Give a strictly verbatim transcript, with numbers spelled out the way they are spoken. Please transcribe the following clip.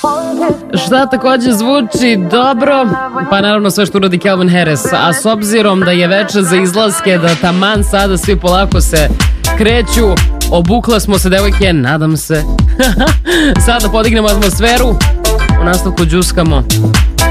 Šta takođe zvuči dobro? Pa naravno sve što uradi Calvin Harris. A s obzirom da je večer za izlaske, da taman sada svi polako se kreću, obukle smo se, devojke, nadam se. Sada podignemo atmosferu, u nastavku džuskamo.